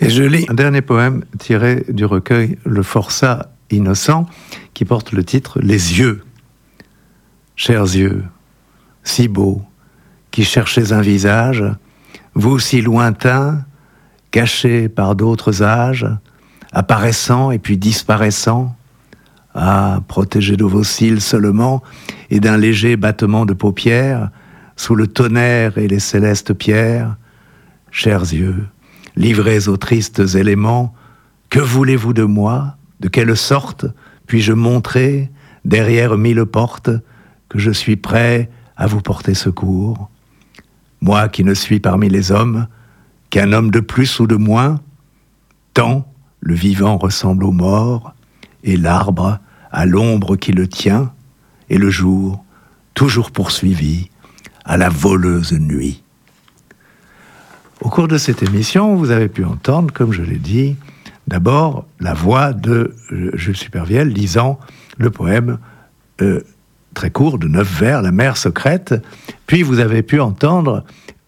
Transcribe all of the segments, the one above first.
Et je lis un dernier poème tiré du recueil Le Forçat innocent, qui porte le titre « Les yeux ». Chers yeux, si beaux, qui cherchez un visage, vous si lointains, cachés par d'autres âges, apparaissant et puis disparaissant, ah, protégés de vos cils seulement et d'un léger battement de paupières, sous le tonnerre et les célestes pierres, chers yeux, livrés aux tristes éléments, que voulez-vous de moi? De quelle sorte puis-je montrer, derrière mille portes, que je suis prêt à vous porter secours? Moi qui ne suis parmi les hommes qu'un homme de plus ou de moins, tant le vivant ressemble au mort, et l'arbre à l'ombre qui le tient, et le jour, toujours poursuivi, à la voleuse nuit. Au cours de cette émission, vous avez pu entendre, comme je l'ai dit, d'abord la voix de Jules Supervielle lisant le poème très court de 9 vers, La mer secrète, puis vous avez pu entendre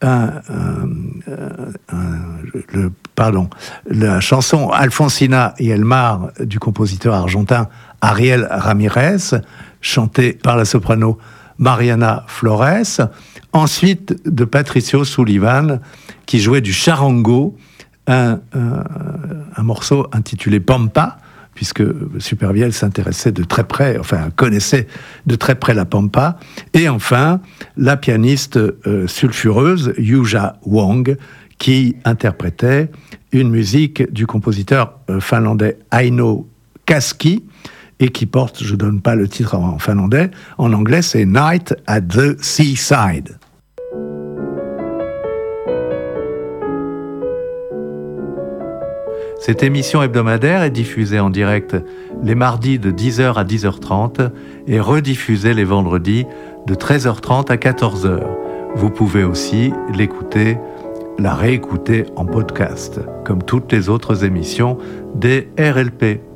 la chanson Alfonsina y el mar du compositeur argentin Ariel Ramirez, chantée par la soprano Mariana Flores, ensuite de Patricio Sullivan, qui jouait du charango, un morceau intitulé Pampa, puisque Supervielle s'intéressait de très près, enfin connaissait de très près la Pampa, et enfin la pianiste sulfureuse Yuja Wong, qui interprétait une musique du compositeur finlandais Aino Kaski, et qui porte, je ne donne pas le titre en finlandais, en anglais c'est Night at the Seaside. Cette émission hebdomadaire est diffusée en direct les mardis de 10h à 10h30 et rediffusée les vendredis de 13h30 à 14h. Vous pouvez aussi la réécouter en podcast, comme toutes les autres émissions des RLP.